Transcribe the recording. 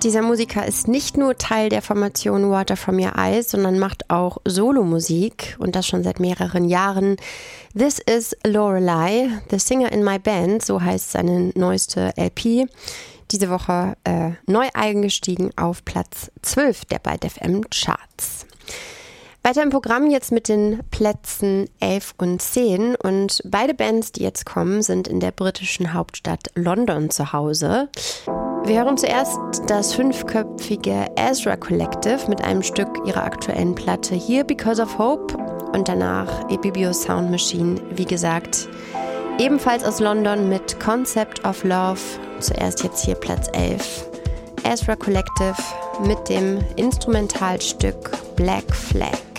Dieser Musiker ist nicht nur Teil der Formation Water From Your Eyes, sondern macht auch Solomusik und das schon seit mehreren Jahren. This is Lorelei, The Singer in My Band, so heißt seine neueste LP. Diese Woche neu eingestiegen auf Platz 12 der Byte FM Charts. Weiter im Programm jetzt mit den Plätzen 11 und 10 und beide Bands, die jetzt kommen, sind in der britischen Hauptstadt London zu Hause. Wir hören zuerst das 5-köpfige Ezra Collective mit einem Stück ihrer aktuellen Platte Here Because of Hope und danach Ebibio Sound Machine, wie gesagt, ebenfalls aus London mit Concept of Love. Zuerst jetzt hier Platz 11. Ezra Collective mit dem Instrumentalstück Black Flag.